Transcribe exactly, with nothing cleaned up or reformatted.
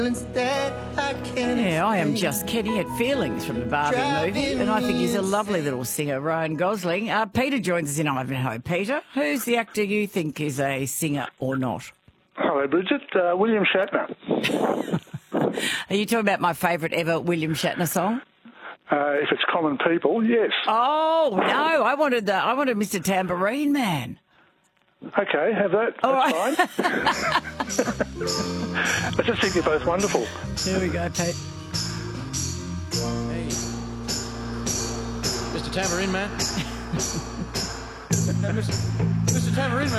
Instead, I can't Yeah, I am explain. just Kenny at Feelings from the Barbie movie, and I think he's a lovely little singer, Ryan Gosling. Uh, Peter joins us in Ivanhoe. Peter, who's the actor you think is a singer or not? Hello, Bridget. Uh, William Shatner. Are you talking about my favourite ever William Shatner song? Uh, if it's Common People, yes. Oh no, I wanted the I wanted Mister Tambourine Man. Okay, have that. That's All right. fine. I just think you're both wonderful. Here we go, Pete. Hey. Mister Tambourine Man. Mister Mister Tambourine Man.